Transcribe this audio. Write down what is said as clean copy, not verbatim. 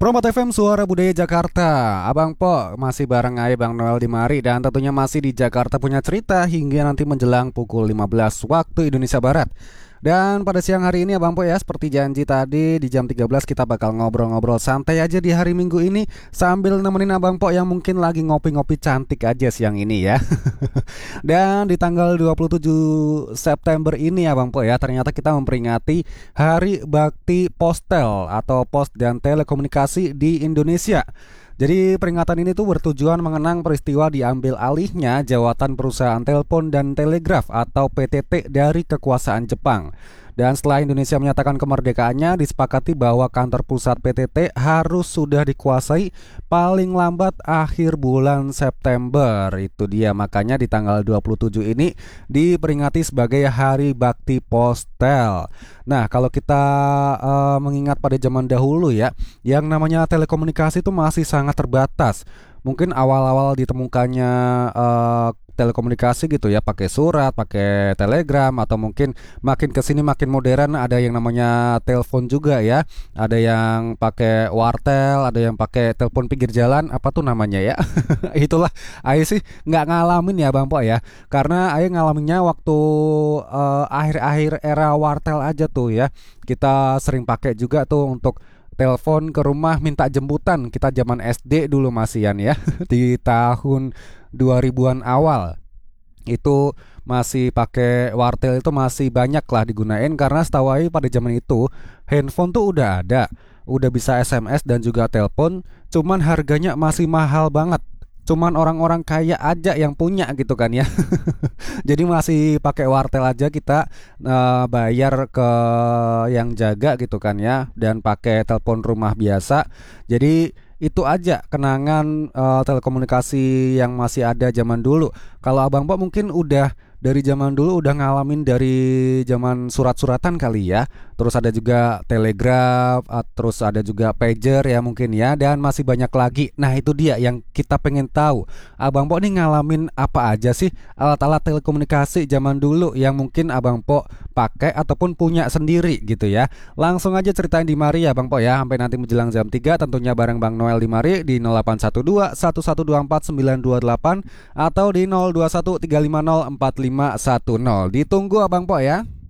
Promote FM Suara Budaya Jakarta. Abang Po masih bareng Aye Bang Noel di mari dan tentunya masih di Jakarta punya cerita hingga nanti menjelang pukul 15 waktu Indonesia Barat. Dan pada siang hari ini Abang Po ya, seperti janji tadi di jam 13 kita bakal ngobrol-ngobrol santai aja di hari Minggu ini sambil nemenin Abang Po yang mungkin lagi ngopi-ngopi cantik aja siang ini ya. Dan di tanggal 27 September ini Abang Po ya, ternyata kita memperingati Hari Bakti Postel atau Pos dan Telekomunikasi di Indonesia. Jadi peringatan ini tuh bertujuan mengenang peristiwa diambil alihnya jabatan perusahaan telepon dan telegraf atau PTT dari kekuasaan Jepang. Dan setelah Indonesia menyatakan kemerdekaannya, disepakati bahwa kantor pusat PTT harus sudah dikuasai paling lambat akhir bulan September. Itu dia, makanya di tanggal 27 ini diperingati sebagai Hari Bakti Postel. Nah, kalau kita mengingat pada zaman dahulu ya, yang namanya telekomunikasi itu masih sangat terbatas. Mungkin awal-awal ditemukannya telekomunikasi gitu ya, pakai surat, pakai telegram, atau mungkin makin kesini makin modern, ada yang namanya telepon juga ya, ada yang pakai wartel, ada yang pakai telepon pinggir jalan, apa tuh namanya ya. Itulah, Ayo sih nggak ngalamin ya Bang Po ya, karena Ayo ngalaminnya waktu akhir-akhir era wartel aja tuh ya. Kita sering pakai juga tuh untuk telepon ke rumah minta jemputan. Kita zaman SD dulu masihan ya. Di tahun 2000-an awal itu masih pakai wartel, itu masih banyak lah digunain karena setahu aja pada zaman itu handphone tuh udah ada, udah bisa SMS dan juga telepon, cuman harganya masih mahal banget. Cuman orang-orang kaya aja yang punya gitu kan ya. Jadi masih pakai wartel aja kita, bayar ke yang jaga gitu kan ya, dan pakai telepon rumah biasa. Jadi itu aja kenangan telekomunikasi yang masih ada zaman dulu. Kalau Abang Pak mungkin udah dari zaman dulu udah ngalamin dari zaman surat-suratan kali ya. Terus ada juga telegraf, terus ada juga pager ya mungkin ya, dan masih banyak lagi. Nah itu dia yang kita pengen tahu. Abang Po nih ngalamin apa aja sih alat-alat telekomunikasi zaman dulu yang mungkin Abang Po pakai ataupun punya sendiri gitu ya. Langsung aja ceritain di mari ya Bang Po ya, sampai nanti menjelang jam 3 tentunya bareng Bang Noel di mari di 0812 1124 928 atau di 021 350 4510. Ditunggu Abang Po ya.